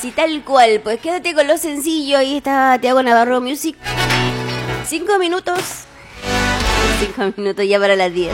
Sí, tal cual. Pues quédate con lo sencillo. Ahí está Tiago Navarro Music. 5 minutos. 5 minutos ya para las 10.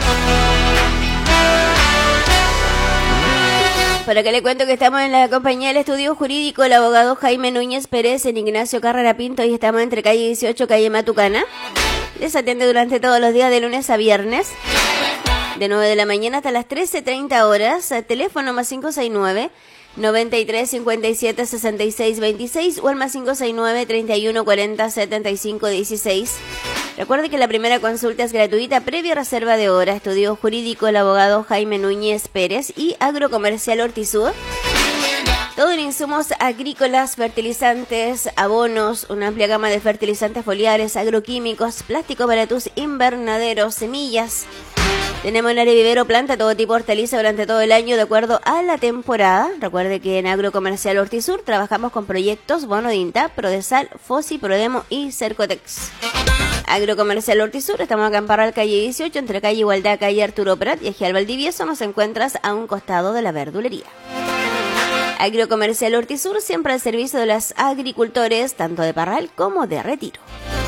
Por acá le cuento que estamos en la compañía del estudio jurídico el abogado Jaime Núñez Pérez en Ignacio Carrera Pinto y estamos entre calle 18, calle Matucana. Les atiende durante todos los días de lunes a viernes, de 9 de la mañana hasta las 13:30 horas. Teléfono más 569 93 57 66 26 o el más 569 31 40 75 16. Recuerde que la primera consulta es gratuita previa reserva de hora. Estudio jurídico el abogado Jaime Núñez Pérez y Agrocomercial Ortizúa. Todo en insumos agrícolas, fertilizantes, abonos, una amplia gama de fertilizantes foliares, agroquímicos, plástico para tus invernaderos, semillas. Tenemos en área vivero planta todo tipo de hortaliza durante todo el año de acuerdo a la temporada. Recuerde que en Agrocomercial Ortizur trabajamos con proyectos Bono de INTAP, Prodesal, Fosi, Prodemo y Cercotex. Agrocomercial Ortizur, estamos acá en Parral, calle 18, entre calle Igualdad, calle Arturo Prat y Ejial Valdivieso. Nos encuentras a un costado de la verdulería. Agrocomercial Ortizur, siempre al servicio de los agricultores, tanto de Parral como de Retiro.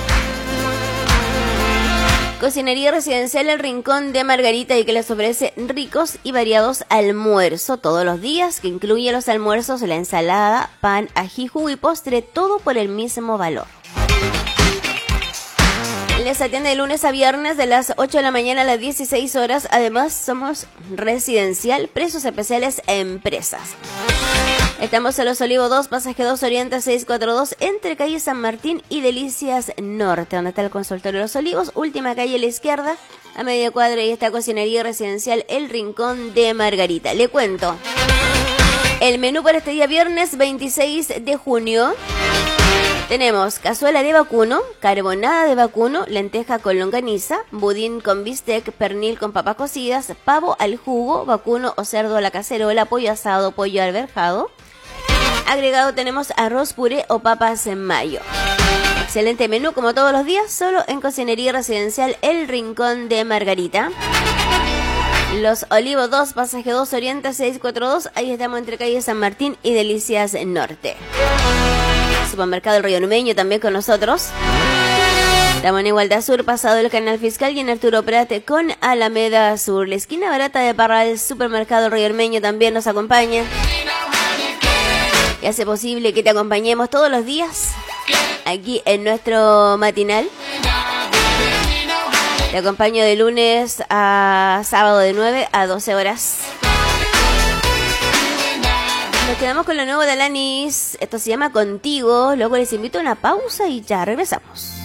Cocinería residencial El Rincón de Margarita y que les ofrece ricos y variados almuerzos todos los días, que incluye los almuerzos, la ensalada, pan, ají, jugo y postre, todo por el mismo valor. Les atiende de lunes a viernes de las 8 de la mañana a las 16 horas. Además, somos residencial, precios especiales a empresas. Estamos en Los Olivos 2, Pasaje 2, Oriente 642, entre calle San Martín y Delicias Norte, donde está el consultorio de Los Olivos. Última calle a la izquierda, a media cuadra, y está Cocinería Residencial El Rincón de Margarita. Le cuento. El menú para este día viernes 26 de junio. Tenemos cazuela de vacuno, carbonada de vacuno, lenteja con longaniza, budín con bistec, pernil con papas cocidas, pavo al jugo, vacuno o cerdo a la cacerola, pollo asado, pollo alberjado. Agregado tenemos arroz, puré o papas en mayo. Excelente menú como todos los días, solo en Cocinería Residencial El Rincón de Margarita. Los Olivos 2, Pasaje 2, Oriente 642, ahí estamos entre calle San Martín y Delicias Norte. Supermercado El Río Numeño también con nosotros. Estamos en Igualdad Sur, pasado el Canal Fiscal, y en Arturo Prat con Alameda Sur. La esquina barata de Parral, Supermercado El Río Numeño también nos acompaña y hace posible que te acompañemos todos los días aquí en nuestro matinal. Te acompaño de lunes a sábado de 9 a 12 horas. Nos quedamos con lo nuevo de Alanis. Esto se llama Contigo. Luego les invito a una pausa y ya regresamos.